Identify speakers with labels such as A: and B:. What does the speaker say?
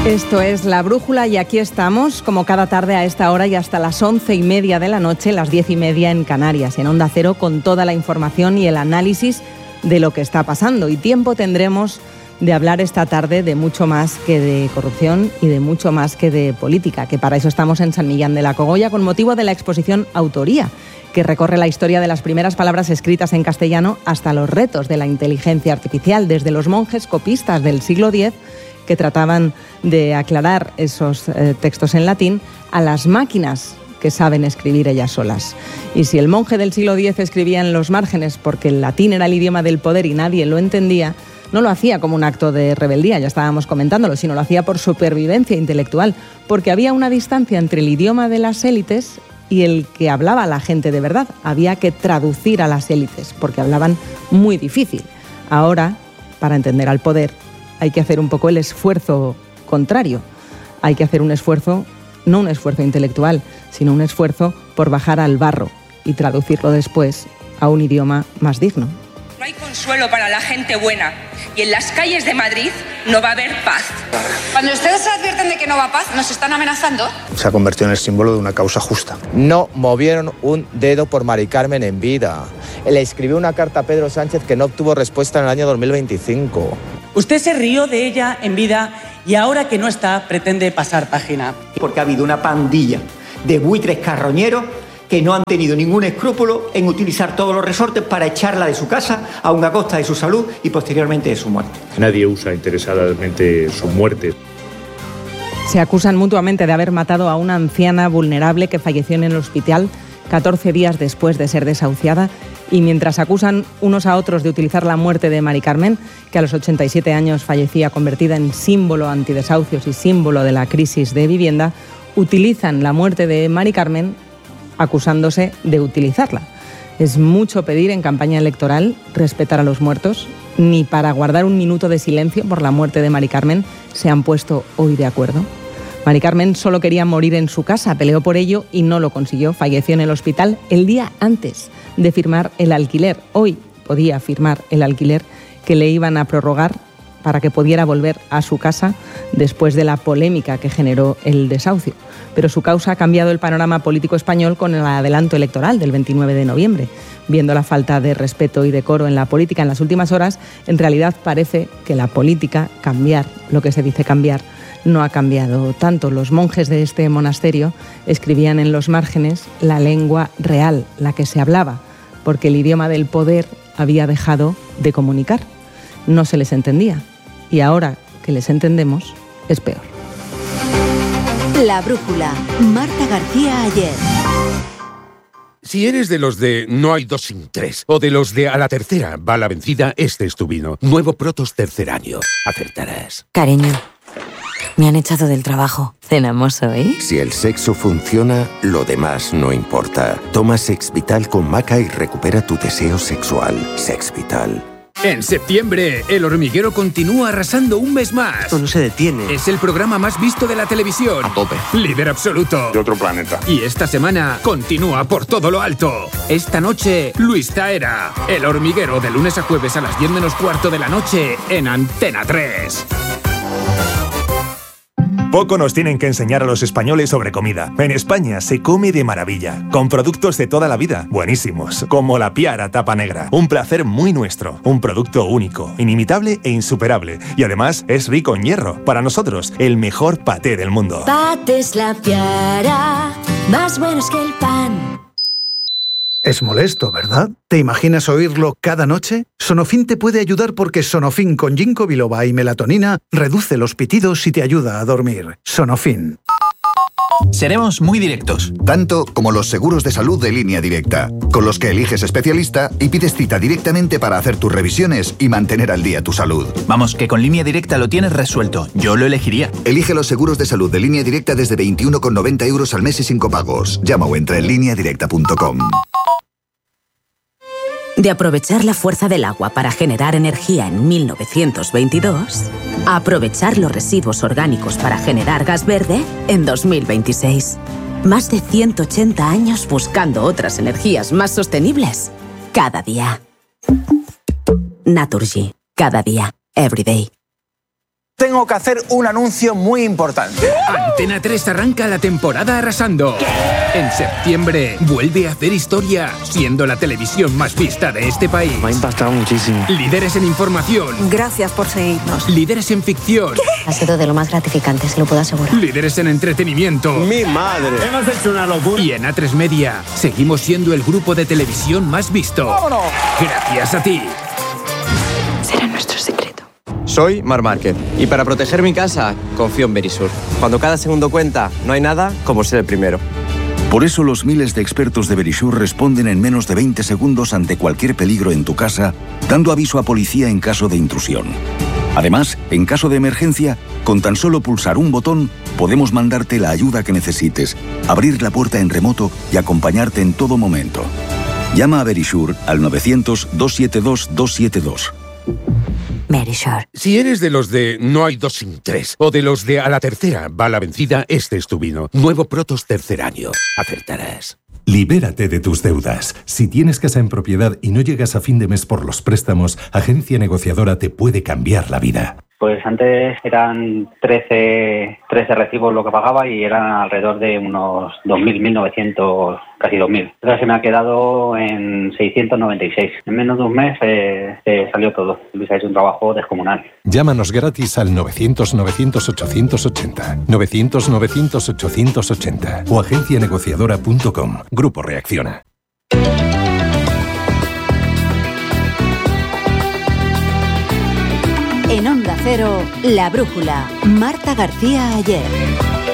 A: Esto es La Brújula y aquí estamos, como cada tarde a esta hora y hasta las 11:30 de la noche, las 10:30 en Canarias, en Onda Cero, con toda la información y el análisis de lo que está pasando. Y tiempo tendremos de hablar esta tarde de mucho más que de corrupción y de mucho más que de política, que para eso estamos en San Millán de la Cogolla con motivo de la exposición Autoría, que recorre la historia de las primeras palabras escritas en castellano hasta los retos de la inteligencia artificial, desde los monjes copistas del siglo X, que trataban de aclarar esos textos en latín, a las máquinas que saben escribir ellas solas. Y si el monje del siglo X escribía en los márgenes porque el latín era el idioma del poder y nadie lo entendía, no lo hacía como un acto de rebeldía, ya estábamos comentándolo, sino lo hacía por supervivencia intelectual, porque había una distancia entre el idioma de las élites y el que hablaba la gente de verdad. Había que traducir a las élites, porque hablaban muy difícil. Ahora, para entender al poder, hay que hacer un poco el esfuerzo contrario. Hay que hacer un esfuerzo, no un esfuerzo intelectual, sino un esfuerzo por bajar al barro y traducirlo después a un idioma más digno.
B: No hay consuelo para la gente buena y en las calles de Madrid no va a haber paz.
C: Cuando ustedes advierten de que no va paz, ¿nos están amenazando?
D: Se ha convertido en el símbolo de una causa justa.
E: No movieron un dedo por Mari Carmen en vida. Le escribió una carta a Pedro Sánchez que no obtuvo respuesta en el año 2025.
F: Usted se rió de ella en vida y ahora que no está pretende pasar página.
G: Porque ha habido una pandilla de buitres carroñeros que no han tenido ningún escrúpulo en utilizar todos los resortes para echarla de su casa, aun a costa de su salud y posteriormente de su muerte.
H: Nadie usa interesadamente su muerte.
A: Se acusan mutuamente de haber matado a una anciana vulnerable que falleció en el hospital 14 días después de ser desahuciada, y mientras acusan unos a otros de utilizar la muerte de Mari Carmen, que a los 87 años fallecía convertida en símbolo antidesahucios y símbolo de la crisis de vivienda, utilizan la muerte de Mari Carmen acusándose de utilizarla. Es mucho pedir en campaña electoral respetar a los muertos. Ni para guardar un minuto de silencio por la muerte de Mari Carmen se han puesto hoy de acuerdo. Mari Carmen solo quería morir en su casa, peleó por ello y no lo consiguió. Falleció en el hospital el día antes de firmar el alquiler. Hoy podía firmar el alquiler que le iban a prorrogar para que pudiera volver a su casa después de la polémica que generó el desahucio. Pero su causa ha cambiado el panorama político español con el adelanto electoral del 29 de noviembre. Viendo la falta de respeto y decoro en la política en las últimas horas, en realidad parece que la política, cambiar lo que se dice cambiar, no ha cambiado tanto. Los monjes de este monasterio escribían en los márgenes la lengua real, la que se hablaba, porque el idioma del poder había dejado de comunicar. No se les entendía. Y ahora que les entendemos, es peor.
I: La Brújula, Marta García Ayer.
J: Si eres de los de no hay dos sin tres, o de los de a la tercera va la vencida, este es tu vino. Nuevo Protos tercer año. Acertarás.
K: Cariño, me han echado del trabajo. ¿Cenamos hoy?
L: Si el sexo funciona, lo demás no importa. Toma Sex Vital con maca y recupera tu deseo sexual. Sex Vital.
M: En septiembre, El Hormiguero continúa arrasando un mes más.
N: Esto no se detiene.
M: Es el programa más visto de la televisión.
N: A tope.
M: Líder absoluto.
H: De otro planeta.
M: Y esta semana continúa por todo lo alto. Esta noche, Luis Taera. El Hormiguero, de lunes a jueves a las 10 menos cuarto de la noche en Antena 3.
O: Poco nos tienen que enseñar a los españoles sobre comida. En España se come de maravilla, con productos de toda la vida, buenísimos, como la Piara Tapa Negra. Un placer muy nuestro, un producto único, inimitable e insuperable. Y además es rico en hierro. Para nosotros, el mejor paté del mundo.
P: Patés La Piara, más buenos que el pan.
Q: Es molesto, ¿verdad? ¿Te imaginas oírlo cada noche? Sonofin te puede ayudar porque Sonofin con ginkgo biloba y melatonina reduce los pitidos y te ayuda a dormir. Sonofin.
R: Seremos muy directos.
S: Tanto como los seguros de salud de Línea Directa, con los que eliges especialista y pides cita directamente para hacer tus revisiones y mantener al día tu salud.
R: Vamos, que con Línea Directa lo tienes resuelto. Yo lo elegiría.
S: Elige los seguros de salud de Línea Directa desde 21,90 € al mes y sin copagos. Llama o entra en lineadirecta.com.
I: De aprovechar la fuerza del agua para generar energía en 1922, a aprovechar los residuos orgánicos para generar gas verde en 2026. Más de 180 años buscando otras energías más sostenibles. Cada día. Naturgy. Cada día. Every day.
N: Tengo que hacer un anuncio muy importante.
M: Antena 3 arranca la temporada arrasando. En septiembre vuelve a hacer historia, siendo la televisión más vista de este país.
T: Me ha impactado muchísimo.
M: Líderes en información.
U: Gracias por seguirnos.
M: Líderes en ficción.
U: Ha sido de lo más gratificante, se lo puedo asegurar.
M: Líderes en entretenimiento.
T: ¡Mi madre!
M: Hemos hecho una locura. Y en A3 Media seguimos siendo el grupo de televisión más visto.
N: ¡Vámonos!
M: Gracias a ti.
U: Será nuestro secreto.
T: Soy Marc Márquez y para proteger mi casa confío en Verisur. Cuando cada segundo cuenta, no hay nada como ser el primero.
V: Por eso los miles de expertos de Verisur responden en menos de 20 segundos ante cualquier peligro en tu casa, dando aviso a policía en caso de intrusión. Además, en caso de emergencia, con tan solo pulsar un botón, podemos mandarte la ayuda que necesites, abrir la puerta en remoto y acompañarte en todo momento. Llama a Verisur al 900-272-272.
K: Verisur.
J: Si eres de los de no hay 2 sin 3 o de los de a la tercera va la vencida, este es tu vino. Nuevo Protos tercer año. Acertarás.
W: Libérate de tus deudas. Si tienes casa en propiedad y no llegas a fin de mes por los préstamos, Agencia Negociadora te puede cambiar la vida.
X: Pues antes eran 13 recibos lo que pagaba y eran alrededor de unos 2.000, 1.900, casi 2.000. Ahora se me ha quedado en 696. En menos de un mes salió todo. Luis ha hecho un trabajo descomunal.
W: Llámanos gratis al 900-900-880. 900-900-880 o agencianegociadora.com. Grupo Reacciona.
Y: En Onda Cero, La Brújula, Marta García Ayer.